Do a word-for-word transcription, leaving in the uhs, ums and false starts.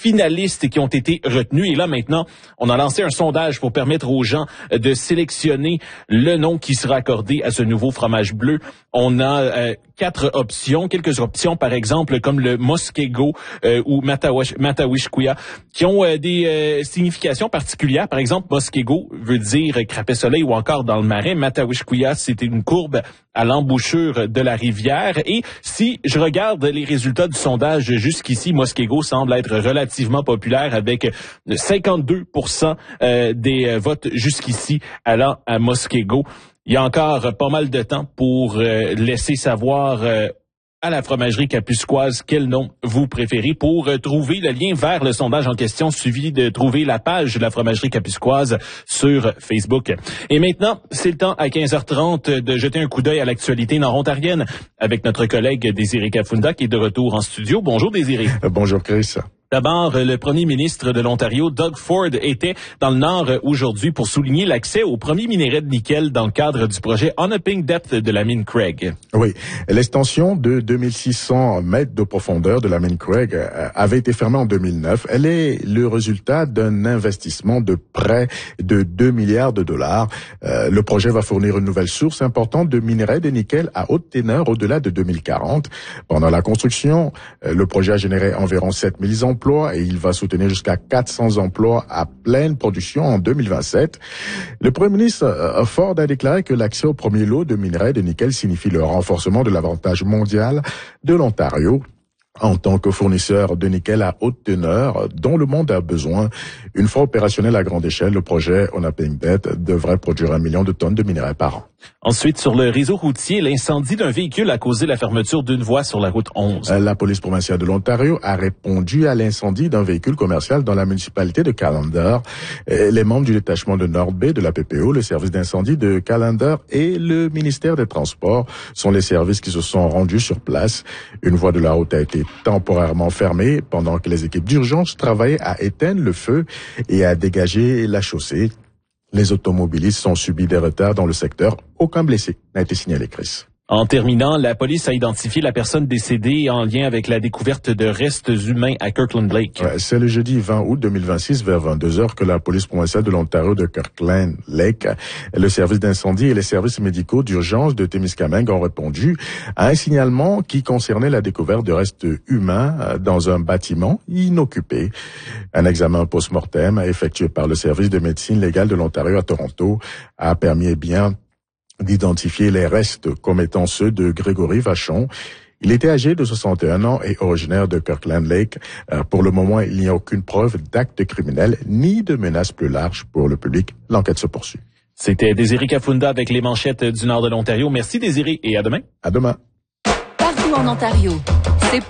finalistes qui ont été retenus. Et là, maintenant, on a lancé un sondage pour permettre aux gens de sélectionner le nom qui sera accordé à ce nouveau fromage bleu. On a euh, quatre options, quelques options, par exemple, comme le Muskego euh, ou Matawish, Matawishkuia, qui ont euh, des euh, significations particulières. Par exemple, Muskego veut dire crapet soleil ou encore dans le marais. Matawishkuia, c'était une courbe à l'embouchure de la rivière. Et si je regarde les résultats du sondage jusqu'ici, Muskego semble être relativement populaire avec cinquante-deux pour cent euh, des votes jusqu'ici allant à Muskego. Il y a encore pas mal de temps pour euh, laisser savoir euh, à la fromagerie Kapuskoise quel nom vous préférez. Pour euh, trouver le lien vers le sondage en question, suffit de trouver la page de la fromagerie Kapuskoise sur Facebook. Et maintenant, c'est le temps à quinze heures trente de jeter un coup d'œil à l'actualité nord-ontarienne avec notre collègue Désiré Kafunda qui est de retour en studio. Bonjour Désiré. Euh, bonjour Chris. D'abord, le premier ministre de l'Ontario, Doug Ford, était dans le Nord aujourd'hui pour souligner l'accès au premier minerai de nickel dans le cadre du projet Onaping Depth de la mine Craig. Oui, l'extension de deux mille six cents mètres de profondeur de la mine Craig avait été fermée en deux mille neuf. Elle est le résultat d'un investissement de près de deux milliards de dollars. Euh, le projet va fournir une nouvelle source importante de minerai de nickel à haute teneur au-delà de deux mille quarante. Pendant la construction, le projet a généré environ sept mille emplois et il va soutenir jusqu'à quatre cents emplois à pleine production en deux mille vingt-sept. Le Premier ministre Ford a déclaré que l'accès au premier lot de minerais de nickel signifie le renforcement de l'avantage mondial de l'Ontario en tant que fournisseur de nickel à haute teneur dont le monde a besoin. Une fois opérationnel à grande échelle, le projet Onaping Depth devrait produire un million de tonnes de minerais par an. Ensuite, sur le réseau routier, l'incendie d'un véhicule a causé la fermeture d'une voie sur la route onze. La police provinciale de l'Ontario a répondu à l'incendie d'un véhicule commercial dans la municipalité de Callander. Les membres du détachement de North Bay de la P P O, le service d'incendie de Callander et le ministère des Transports sont les services qui se sont rendus sur place. Une voie de la route a été temporairement fermée pendant que les équipes d'urgence travaillaient à éteindre le feu et à dégager la chaussée. Les automobilistes ont subi des retards dans le secteur. Aucun blessé n'a été signalé, Chris. En terminant, la police a identifié la personne décédée en lien avec la découverte de restes humains à Kirkland Lake. Ouais, c'est le jeudi vingt août deux mille vingt-six vers vingt-deux heures que la police provinciale de l'Ontario de Kirkland Lake, le service d'incendie et les services médicaux d'urgence de Témiscamingue ont répondu à un signalement qui concernait la découverte de restes humains dans un bâtiment inoccupé. Un examen post-mortem effectué par le service de médecine légale de l'Ontario à Toronto a permis eh bien d'identifier les restes comme étant ceux de Grégory Vachon. Il était âgé de soixante et un ans et originaire de Kirkland Lake. Euh, pour le moment, il n'y a aucune preuve d'acte criminel ni de menace plus large pour le public. L'enquête se poursuit. C'était Désiré Kafunda avec les manchettes du nord de l'Ontario. Merci Désiré et à demain. À demain. Partout en Ontario, c'est